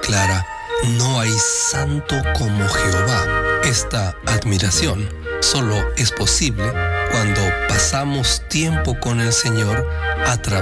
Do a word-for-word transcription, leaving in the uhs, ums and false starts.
declara: no hay santo como Jehová. Esta admiración solo es posible cuando pasamos tiempo con el Señor a través